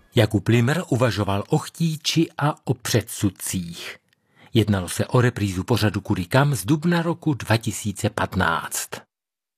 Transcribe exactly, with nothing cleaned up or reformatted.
Jakub Limr uvažoval o chtíči a o předsudcích. Jednalo se o reprízu pořadu Kudy kam z dubna roku dva tisíce patnáct.